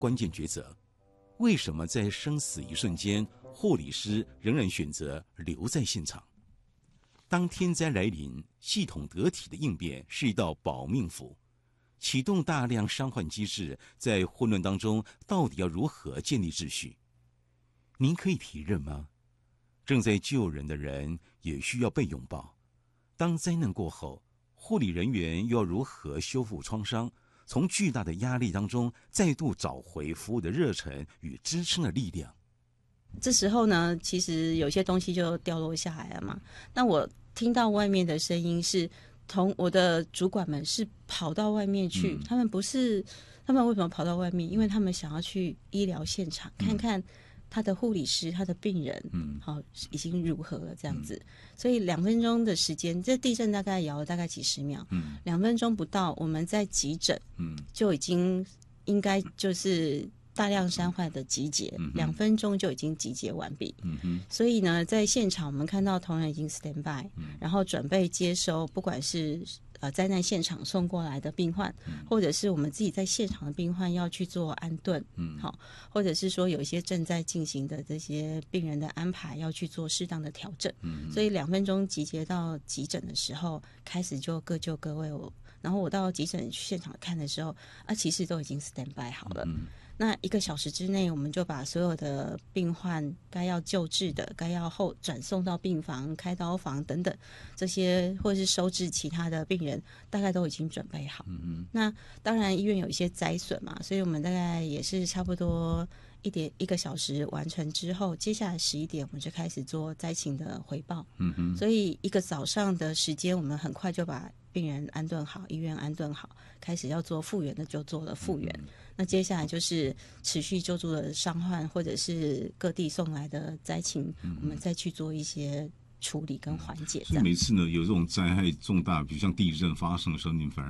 关键抉择。为什么在生死一瞬间，护理师仍然选择留在现场？当天灾来临，系统得体的应变是一道保命符。启动大量伤患机制，在混乱当中，到底要如何建立秩序？您可以体认吗？正在救人的人也需要被拥抱。当灾难过后，护理人员又要如何修复创伤？从巨大的压力当中，再度找回服务的热忱与支撑的力量。 这时候呢，其实有些东西就掉落下来了嘛。那我听到外面的声音是，我的主管们是跑到外面去，他们为什么跑到外面？因为他们想要去医疗现场看看他的护理师、他的病人，已经如何了这样子。所以2分钟的时间，这地震大概摇了大概几十秒，2分钟不到，我们在急诊，就已经应该就是大量伤患的集结，2分钟就已经集结完毕。所以呢，在现场我们看到同仁已经 stand by，然后准备接收，不管是灾难现场送过来的病患，或者是我们自己在现场的病患要去做安顿，或者是说有一些正在进行的这些病人的安排要去做适当的调整。所以2分钟集结到急诊的时候，开始就各就各位。然后我到急诊现场看的时候，其实都已经 stand by 好了。那1个小时之内，我们就把所有的病患该要救治的、该要后转送到病房、开刀房等等这些，或者是收治其他的病人，大概都已经准备好。那当然医院有一些灾损嘛，所以我们大概也是差不多1个小时完成之后，接下来11点我们就开始做灾情的回报。所以1个早上的时间，我们很快就把病人安顿好，医院安顿好，开始要做复原的就做了复原。那接下来就是持续救助的伤患，或者是各地送来的灾情，我们再去做一些处理跟缓解。 所以每次呢有这种灾害重大，比如像地震发生的时候，你们反而